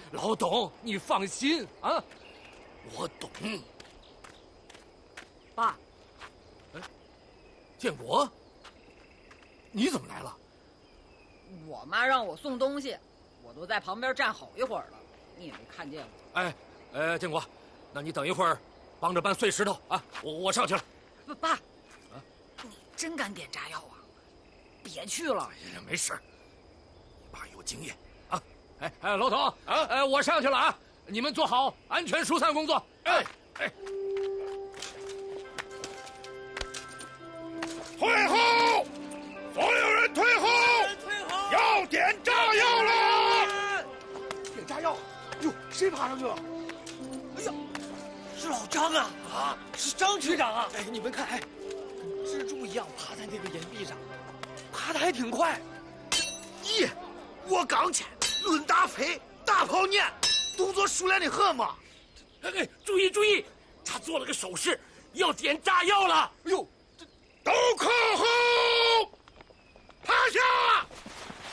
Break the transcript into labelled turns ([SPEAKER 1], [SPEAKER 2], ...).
[SPEAKER 1] 老董，你放心啊，我懂。
[SPEAKER 2] 爸，
[SPEAKER 1] 建国，你怎么来了？
[SPEAKER 2] 我妈让我送东西，我都在旁边站好一会儿了，你也没看见我。
[SPEAKER 1] 建国，那你等一会儿，帮着搬碎石头啊！我上去了。
[SPEAKER 2] 爸，你真敢点炸药啊？别去了。
[SPEAKER 1] 哎呀，没事，你爸有经验啊。老董啊，我上去了啊，你们做好安全疏散工作。
[SPEAKER 3] 退后！所有人退后！要点炸药了！
[SPEAKER 4] 点炸药！哟，谁爬上去了？哎呀，是老张啊！啊，是张局长啊！哎，你们看，跟蜘蛛一样爬在那个岩壁上，爬得还挺快。
[SPEAKER 5] 咦，我刚去，论打飞，大跑撵，动作熟练的很嘛。
[SPEAKER 3] 注意！他做了个手势，要点炸药了！
[SPEAKER 4] 哎呦，
[SPEAKER 3] 都靠后！